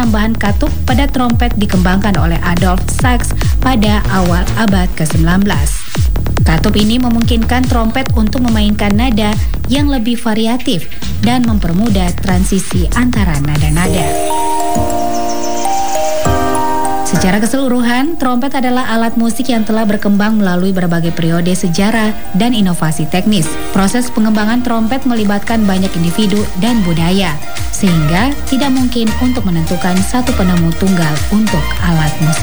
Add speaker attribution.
Speaker 1: penambahan katup pada trompet dikembangkan oleh Adolf Sax pada awal abad ke-19. Katup ini memungkinkan trompet untuk memainkan nada yang lebih variatif dan mempermudah transisi antara nada-nada. Secara keseluruhan, trompet adalah alat musik yang telah berkembang melalui berbagai periode sejarah dan inovasi teknis. Proses pengembangan trompet melibatkan banyak individu dan budaya, sehingga tidak mungkin untuk menentukan satu penemu tunggal untuk alat musik